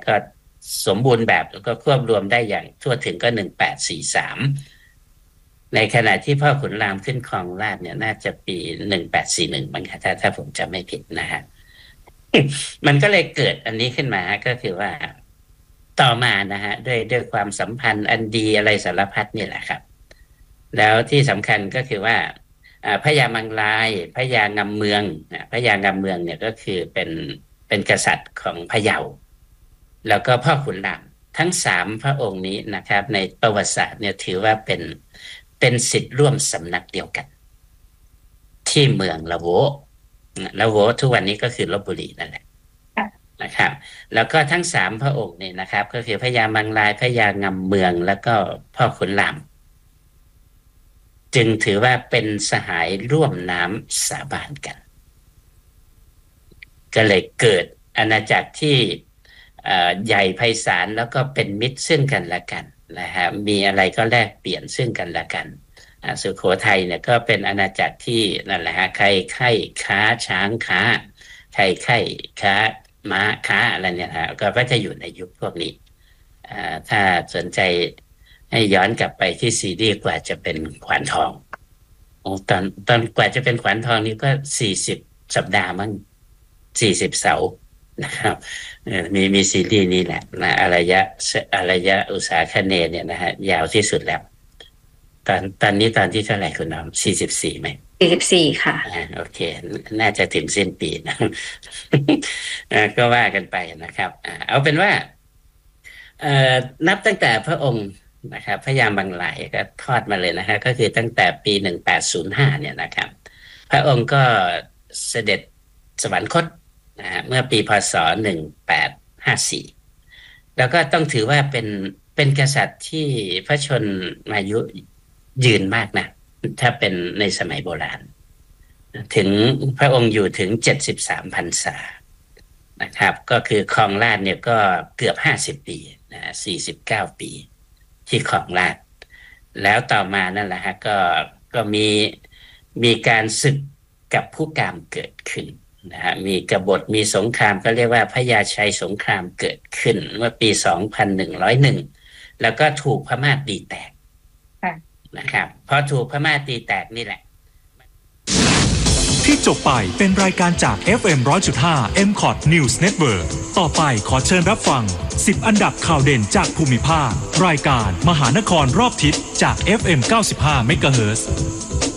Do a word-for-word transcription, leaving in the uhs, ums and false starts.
ก็สมบูรณ์แบบแล้วก็ควบรวมได้อย่างทั่วถึงก็หนึ่งแปดสี่สามในขณะที่พ่อขุนรามขึ้นครองราชย์เนี่ยน่าจะปีหนึ่งแปดสี่หนึ่งมั้งคะถ้าถ้าผมจำไม่ผิดนะฮะ มันก็เลยเกิดอันนี้ขึ้นมาก็คือว่าต่อมานะฮะด้วยด้วยความสัมพันธ์อันดีอะไรสารพัดนี่แหละครับแล้วที่สำคัญก็คือว่าพระยามังลายพระยางำเมืองพระยางำเมืองเนี่ยก็คือเป็นเป็นกษัตริย์ของพะเยาแล้วก็พ่อขุนรามทั้งสามพระองค์นี้นะครับในประวัติศาสตร์เนี่ยถือว่าเป็นเป็นศิษย์ร่วมสำนักเดียวกันที่เมืองละโวละโวทุกวันนี้ก็คือลพบุรีนั่นแหละนะครับแล้วก็ทั้งสามพระองค์เนี่ยนะครับก็คือพระยามังลายพระยางำเมืองแล้วก็พ่อขุนรามจึงถือว่าเป็นสหายร่วมน้ำสาบานกันก็เลยเกิดอาณาจักรที่ใหญ่ไพศาลแล้วก็เป็นมิตรซึ่งกันและกันนะฮะมีอะไรก็แลกเปลี่ยนซึ่งกันและกันสุโขทัยเนี่ยก็เป็นอาณาจักรที่นั่นแหละฮะใครไข่ค้าช้างค้าใครไข่ค้าม้าค้าอะไรเนี่ยฮะก็จะอยู่ในยุคพวกนี้ถ้าสนใจให้ย้อนกลับไปที่ซีรีส์กว่าจะเป็นขวานทองโอ้ตอนตอนกว่าจะเป็นขวานทองนี่ก็สี่สิบสัปดาห์มั้งสี่สิบเสาร์นะครับมีมีซีรีส์นี้แหละนะอารยะอารยะอุตสาคเนย์เนี่ยนะฮะยาวที่สุดแล้วตอนตอนนี้ตอนที่เท่าไหร่คุณน้องสี่สิบสี่ไหมสี่สิบสี่ค่ะอ่าโอเคน่าจะถึงสิ้นปีนะ ก็ว่ากันไปนะครับเอาเป็นว่าเอ่อนับตั้งแต่พระองค์นะครับพระยามังลายก็ทอดมาเลยนะฮะก็คือตั้งแต่ปีหนึ่งแปดศูนย์ห้าเนี่ยนะครับพระองค์ก็เสด็จสวรรคตนะฮะเมื่อปีพ.ศ.หนึ่งแปดห้าสี่แล้วก็ต้องถือว่าเป็นเป็นกษัตริย์ที่พระชนมายุยืนมากนะถ้าเป็นในสมัยโบราณถึงพระองค์อยู่ถึงเจ็ดสิบสามพรรษานะครับก็คือครองราชย์เนี่ยก็เกือบห้าสิบปีนะสี่สิบเก้าปีที่ครองราชย์แล้วต่อมานั่นแหละฮะก็ก็มีมีการศึกกับผู้กามเกิดขึ้นนะฮะมีกบฏมีสงครามก็เรียกว่าพระยาชัยสงครามเกิดขึ้นเมื่อปีสองพันหนึ่งร้อยเอ็ดแล้วก็ถูกพม่าตีแตกนะครับพอถูกพม่าตีแตกนี่แหละที่จบไปเป็นรายการจาก เอฟ เอ็ม หนึ่งร้อยจุดห้า เอ็ม คอท News Network ต่อไปขอเชิญรับฟังสิบอันดับข่าวเด่นจากภูมิภาครายการมหานครรอบทิศจาก เอฟ เอ็ม เก้าสิบห้า เมกะเฮิรตซ์